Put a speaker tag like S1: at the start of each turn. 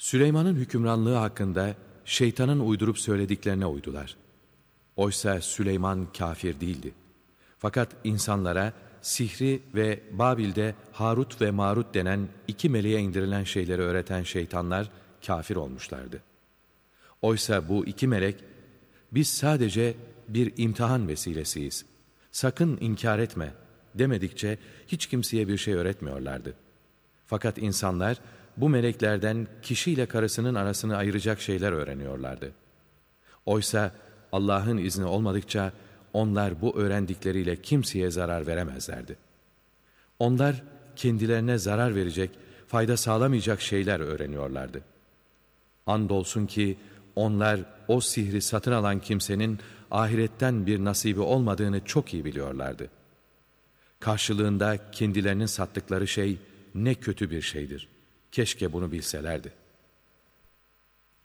S1: Süleyman'ın hükümranlığı hakkında şeytanın uydurup söylediklerine uydular. Oysa Süleyman kafir değildi. Fakat insanlara sihri ve Babil'de Harut ve Marut denen iki meleğe indirilen şeyleri öğreten şeytanlar kafir olmuşlardı. Oysa bu iki melek, biz sadece bir imtihan vesilesiyiz, sakın inkar etme demedikçe hiç kimseye bir şey öğretmiyorlardı. Fakat insanlar bu meleklerden kişiyle karısının arasını ayıracak şeyler öğreniyorlardı. Oysa Allah'ın izni olmadıkça onlar bu öğrendikleriyle kimseye zarar veremezlerdi. Onlar kendilerine zarar verecek, fayda sağlamayacak şeyler öğreniyorlardı. Andolsun ki onlar o sihri satın alan kimsenin ahiretten bir nasibi olmadığını çok iyi biliyorlardı. Karşılığında kendilerinin sattıkları şey ne kötü bir şeydir. Keşke bunu bilselerdi.